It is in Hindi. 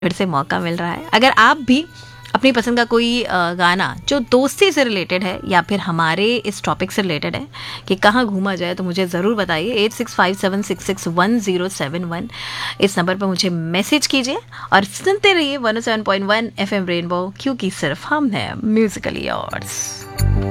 फिर से मौका मिल रहा है। अगर आप भी अपनी पसंद का कोई गाना जो दोस्ती से रिलेटेड है या फिर हमारे इस टॉपिक से रिलेटेड है कि कहाँ घूमा जाए, तो मुझे ज़रूर बताइए। 8657661071 इस नंबर पर मुझे मैसेज कीजिए और सुनते रहिए 107.1 FM रेनबो, क्योंकि सिर्फ हम हैं म्यूजिकली योर्स।